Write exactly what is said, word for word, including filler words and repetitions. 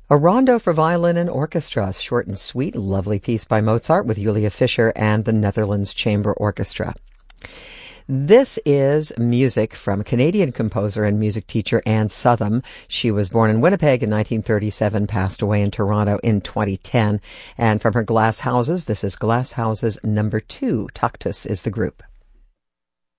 A Rondo for Violin and Orchestra, short and sweet, lovely piece by Mozart with Julia Fischer and the Netherlands Chamber Orchestra. This is music from Canadian composer and music teacher Anne Southam. She was born in Winnipeg in nineteen thirty-seven, passed away in Toronto in twenty ten. And from her Glass Houses, this is Glass Houses number two. Tuctus is the group.